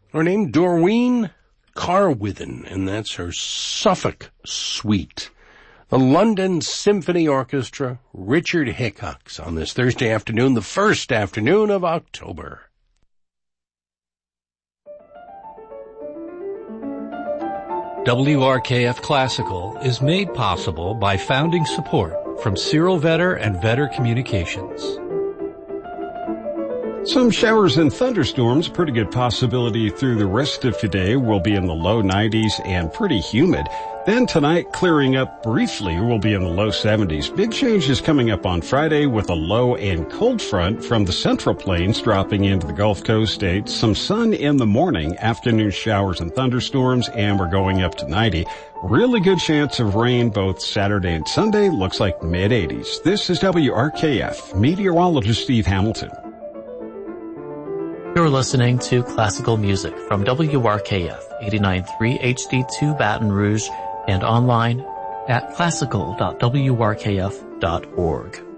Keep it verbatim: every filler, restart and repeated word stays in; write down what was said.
Her name, Doreen Carwithen, and that's her Suffolk Suite. The London Symphony Orchestra, Richard Hickox, on this Thursday afternoon, the first afternoon of October. W R K F Classical is made possible by founding support from Cyril Vetter and Vetter Communications. Some showers and thunderstorms, pretty good possibility through the rest of today. We'll be in the low nineties and pretty humid. Then tonight, clearing up briefly, we'll be in the low seventies. Big changes coming up on Friday with a low and cold front from the Central Plains dropping into the Gulf Coast states. Some sun in the morning, afternoon showers and thunderstorms, and we're going up to ninety. Really good chance of rain both Saturday and Sunday. Looks like mid eighties. This is W R K F, meteorologist Steve Hamilton. You're listening to classical music from W R K F eighty-nine point three H D two Baton Rouge and online at classical dot w r k f dot org.